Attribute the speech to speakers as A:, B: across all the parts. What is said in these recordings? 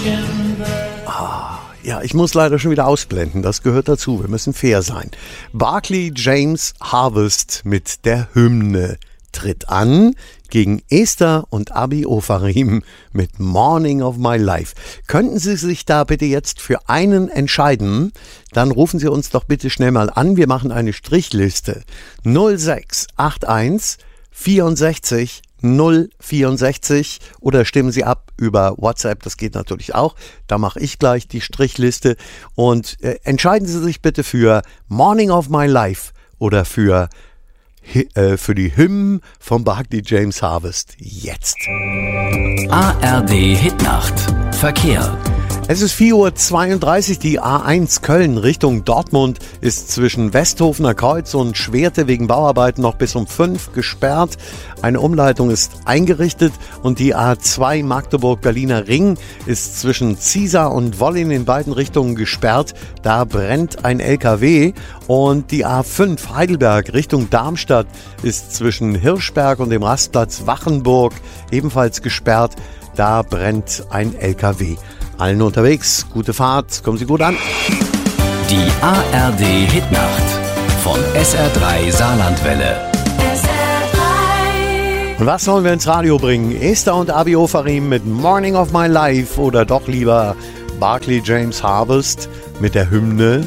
A: Ja, ich muss leider schon wieder ausblenden, das gehört dazu, wir müssen fair sein. Barclay James Harvest mit der Hymne tritt an gegen Esther und Abi Ofarim mit Morning of My Life. Könnten Sie sich da bitte jetzt für einen entscheiden? Dann rufen Sie uns doch bitte schnell mal an, wir machen eine Strichliste. 0681 64 064 oder stimmen Sie ab über WhatsApp, das geht natürlich auch. Da mache ich gleich die Strichliste und entscheiden Sie sich bitte für Morning of My Life oder für die Hymnen von Barclay James Harvest jetzt.
B: ARD Hitnacht. Verkehr.
A: Es ist 4:32 Uhr, die A1 Köln Richtung Dortmund ist zwischen Westhofener Kreuz und Schwerte wegen Bauarbeiten noch bis um 5 gesperrt. Eine Umleitung ist eingerichtet und die A2 Magdeburg-Berliner Ring ist zwischen Ziesar und Wollin in beiden Richtungen gesperrt. Da brennt ein LKW und die A5 Heidelberg Richtung Darmstadt ist zwischen Hirschberg und dem Rastplatz Wachenburg ebenfalls gesperrt. Da brennt ein LKW. Allen unterwegs, gute Fahrt, kommen Sie gut an.
B: Die ARD Hitnacht von SR3 Saarlandwelle.
A: Und was sollen wir ins Radio bringen? Esther und Abi Ofarim mit Morning of My Life oder doch lieber Barclay James Harvest mit der Hymne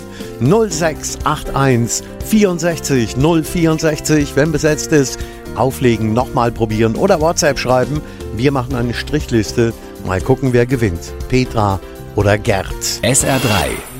A: 0681 64 064. Wenn besetzt ist, auflegen, nochmal probieren oder WhatsApp schreiben. Wir machen eine Strichliste. Mal gucken, wer gewinnt. Petra oder Gerd.
B: SR3